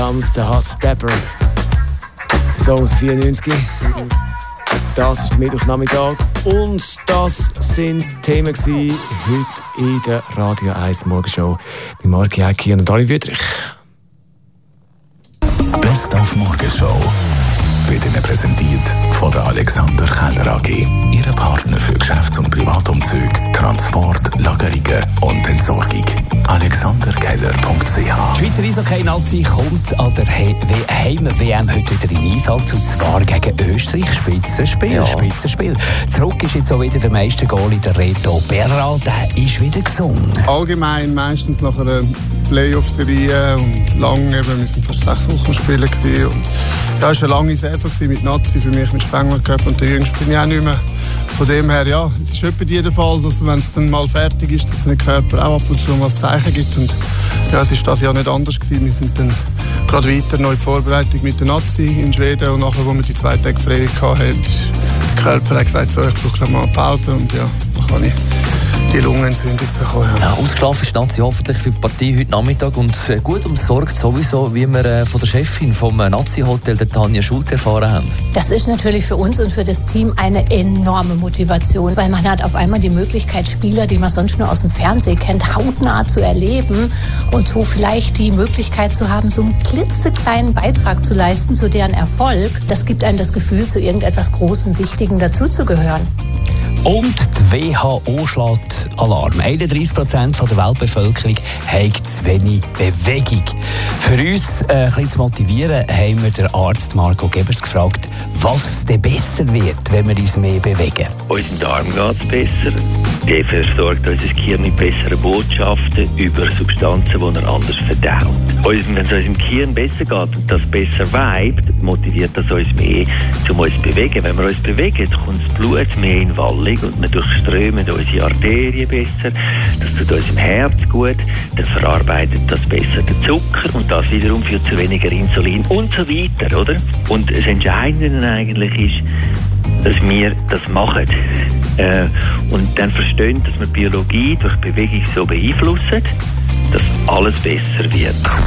Drums, der Hot Stepper. Der Song aus 94. Das ist der Mittwochnachmittag und das sind Themen gewesen heute in der Radio 1 Morgenshow bei Marki Ecki und Dani Wüttrich. Best auf Morgenshow wird Ihnen präsentiert von der Alexander Keller AG. Ihre Partner für Geschäfts- und Privatumzüge, Transport, Lagerungen und Entsorgung. alexanderkeller.ch. Die Schweizer Eishockey-Nazi kommt an der Heim-WM heute wieder in Einsatz, und zwar gegen Österreich. Spitzenspiel, ja. Spitzenspiel. Zurück ist jetzt auch wieder der Meistergoalie, der Reto Berra. Der ist wieder gesungen. Allgemein meistens nach einer Playoff-Serie und lang, wir sind fast 6 Wochen spielen gewesen. Und ja, es war eine lange Saison mit Nazi, für mich mit Spengler Cup, und der Jüngste bin ich auch nicht mehr. Von dem her, ja, es ist etwa der Fall, dass wenn es dann mal fertig ist, dass der Körper auch ab und zu mal ein Zeichen gibt. Und ja, es ist das Jahr nicht anders gewesen. Wir sind dann gerade weiter noch in die Vorbereitung mit der Nazi in Schweden, und nachher, wo wir die 2 Tage frei hatten, ist der Körper hat gesagt, so, ich brauche mal eine Pause, und ja, dann kann ich die Lungenentzündung bekommen. Ja, ausgeschlafen ist Nazi hoffentlich für die Partie heute Nachmittag, und gut umsorgt sowieso, wie wir von der Chefin vom Nazi-Hotel, der Tanja Schulz, erfahren haben. Das ist natürlich für uns und für das Team eine enorme Motivation, weil man hat auf einmal die Möglichkeit, Spieler, die man sonst nur aus dem Fernsehen kennt, hautnah zu erleben und so vielleicht die Möglichkeit zu haben, so einen klitzekleinen Beitrag zu leisten zu deren Erfolg. Das gibt einem das Gefühl, zu irgendetwas Großem, Wichtigem dazuzugehören. Und die WHO schlägt Alarm. 31% der Weltbevölkerung hat zu wenig Bewegung. Für uns ein bisschen zu motivieren, haben wir den Arzt Marco Gebers gefragt, was denn besser wird, wenn wir uns mehr bewegen. Unserem Darm geht es besser. Der versorgt unser Gehirn mit besseren Botschaften über Substanzen, die er anders verdaut. Wenn es unserem Gehirn besser geht und das besser weibt, motiviert das uns mehr, um uns zu bewegen. Wenn wir uns bewegen, kommt das Blut mehr in Wallung und wir durchströmen unsere Arterien besser. Das tut unserem Herz gut, dann verarbeitet das besser den Zucker, und das wiederum führt zu weniger Insulin und so weiter, oder? Und das Entscheidende eigentlich ist, dass wir das machen. Und dann verstehen, dass wir Biologie durch Bewegung so beeinflussen, dass alles besser wird.